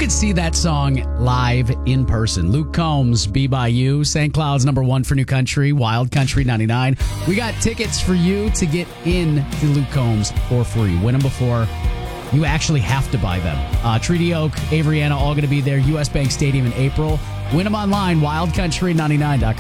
could see that song live in person? Luke Combs, Be By You, St. Cloud's #1 for New Country, Wild Country 99. We got tickets for you to get in to Luke Combs for free. Win them before you actually have to buy them. Treaty Oak, Avery, Anna, all going to be there. US Bank Stadium in April. Win them online, wildcountry99.com.